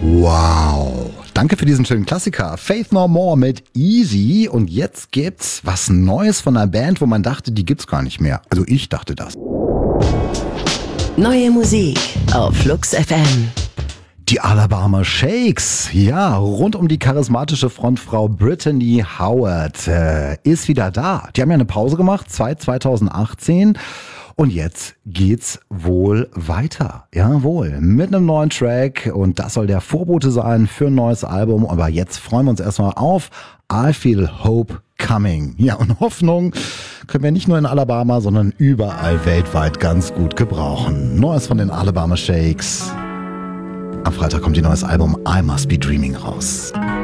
Wow. Danke für diesen schönen Klassiker. Faith No More mit Easy. Und jetzt gibt's was Neues von einer Band, wo man dachte, die gibt's gar nicht mehr. Also ich dachte das. Neue Musik auf Flux FM. Die Alabama Shakes, ja, rund um die charismatische Frontfrau Brittany Howard ist wieder da. Die haben ja eine Pause gemacht, seit 2018. Und jetzt geht's wohl weiter. Jawohl, mit einem neuen Track. Und das soll der Vorbote sein für ein neues Album. Aber jetzt freuen wir uns erstmal auf I Feel Hope Coming. Ja, und Hoffnung können wir nicht nur in Alabama, sondern überall weltweit ganz gut gebrauchen. Neues von den Alabama Shakes. Am Freitag kommt ihr neues Album I Must Be Dreaming raus.